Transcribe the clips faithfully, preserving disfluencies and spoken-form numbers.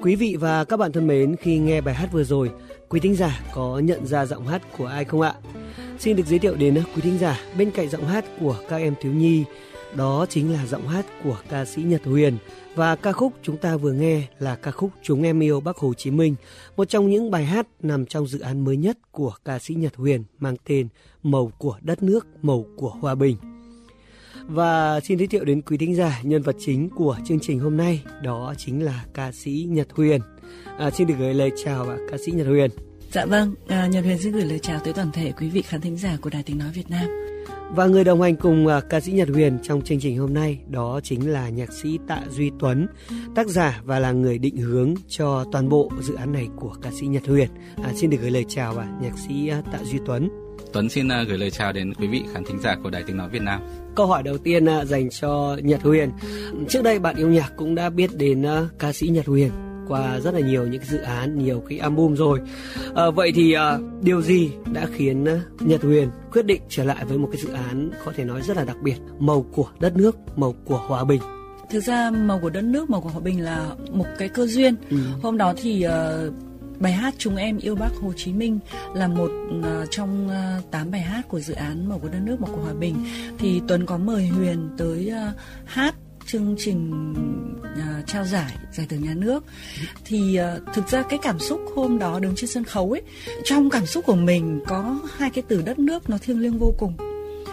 Quý vị và các bạn thân mến, khi nghe bài hát vừa rồi, quý thính giả có nhận ra giọng hát của ai không ạ? Xin được giới thiệu đến quý thính giả, bên cạnh giọng hát của các em thiếu nhi, đó chính là giọng hát của ca sĩ Nhật Huyền. Và ca khúc chúng ta vừa nghe là ca khúc Chúng Em Yêu Bác Hồ Chí Minh, một trong những bài hát nằm trong dự án mới nhất của ca sĩ Nhật Huyền mang tên Màu của Đất Nước, Màu của Hòa Bình. Và xin giới thiệu đến quý thính giả nhân vật chính của chương trình hôm nay, đó chính là ca sĩ Nhật Huyền. À, xin được gửi lời chào và ca sĩ Nhật Huyền. Dạ vâng, à, Nhật Huyền xin gửi lời chào tới toàn thể quý vị khán thính giả của Đài Tiếng Nói Việt Nam. Và người đồng hành cùng uh, ca sĩ Nhật Huyền trong chương trình hôm nay đó chính là nhạc sĩ Tạ Duy Tuấn, tác giả và là người định hướng cho toàn bộ dự án này của ca sĩ Nhật Huyền. À, xin được gửi lời chào và nhạc sĩ uh, Tạ Duy Tuấn. Tuấn xin uh, gửi lời chào đến quý vị khán thính giả của Đài Tiếng Nói Việt Nam. Câu hỏi đầu tiên uh, dành cho Nhật Huyền. Trước đây bạn yêu nhạc cũng đã biết đến uh, ca sĩ Nhật Huyền qua rất là nhiều những dự án, nhiều cái album rồi. À, vậy thì à, điều gì đã khiến Nhật Huyền quyết định trở lại với một cái dự án có thể nói rất là đặc biệt, Màu của Đất Nước, Màu của Hòa Bình? Thực ra Màu của Đất Nước, Màu của Hòa Bình là một cái cơ duyên. Ừ. Hôm đó thì uh, bài hát Chúng Em Yêu Bác Hồ Chí Minh là một uh, trong uh, tám bài hát của dự án Màu của Đất Nước, Màu của Hòa Bình. Thì Tuấn có mời Huyền tới uh, hát chương trình uh, trao giải giải thưởng nhà nước. Thì uh, thực ra cái cảm xúc hôm đó đứng trên sân khấu ấy, trong cảm xúc của mình có hai cái từ đất nước nó thiêng liêng vô cùng.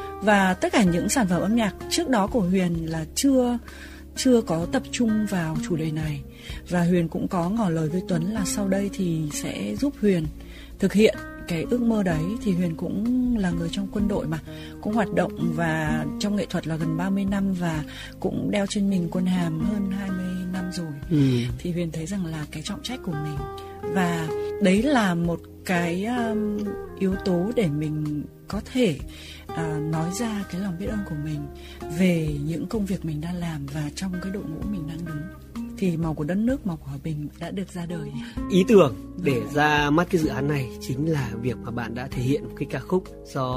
Và tất cả những sản phẩm âm nhạc trước đó của Huyền là chưa chưa có tập trung vào chủ đề này. Và Huyền cũng có ngỏ lời với Tuấn là sau đây thì sẽ giúp Huyền thực hiện cái ước mơ đấy. Thì Huyền cũng là người trong quân đội mà, cũng hoạt động và trong nghệ thuật là gần ba mươi năm và cũng đeo trên mình quân hàm hơn hai mươi năm rồi. Ừ. Thì Huyền thấy rằng là cái trọng trách của mình, và đấy là một cái um, yếu tố để mình có thể uh, nói ra cái lòng biết ơn của mình về những công việc mình đang làm và trong cái đội ngũ mình đang đứng. Thì Màu của Đất Nước, Màu của Hòa Bình đã được ra đời. Ý tưởng để ra mắt cái dự án này chính là việc mà bạn đã thể hiện cái ca khúc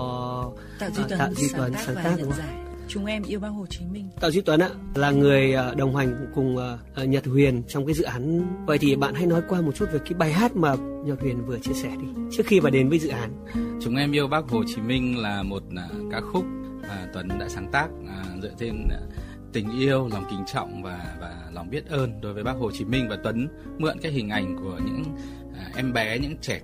do Tạ Duy Tuấn, Tạ Duy Tuấn sáng tác, đúng không? Chúng Em Yêu Bác Hồ Chí Minh. Tạ Duy Tuấn ạ, là người đồng hành cùng Nhật Huyền trong cái dự án. Vậy thì bạn hãy nói qua một chút về cái bài hát mà Nhật Huyền vừa chia sẻ đi, trước khi mà đến với dự án. Chúng Em Yêu Bác Hồ Chí Minh là một uh, ca khúc mà Tuấn đã sáng tác uh, dựa trên uh, tình yêu, lòng kính trọng và và lòng biết ơn đối với Bác Hồ Chí Minh. Và Tuấn mượn cái hình ảnh của những uh, em bé, những trẻ